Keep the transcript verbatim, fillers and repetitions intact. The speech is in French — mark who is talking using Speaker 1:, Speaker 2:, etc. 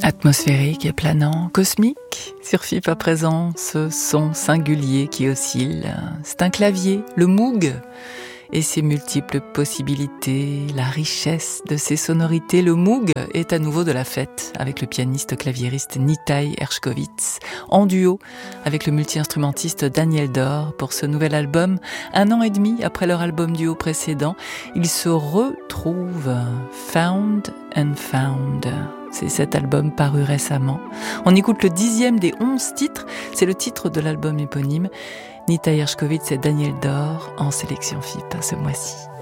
Speaker 1: Atmosphérique et planant, cosmique, sur F I P à présent, ce son singulier qui oscille. C'est un clavier, le Moog, et ses multiples possibilités, la richesse de ses sonorités. Le Moog est à nouveau de la fête avec le pianiste claviériste Nitai Ershkovitz, en duo avec le multi-instrumentiste Daniel Dor pour ce nouvel album. Un an et demi après leur album duo précédent, ils se retrouvent, Found and Found. C'est cet album paru récemment. On écoute le dixième des onze titres, c'est le titre de l'album éponyme. Nitai Ershkovitz et Daniel Dor en sélection F I P ce mois-ci.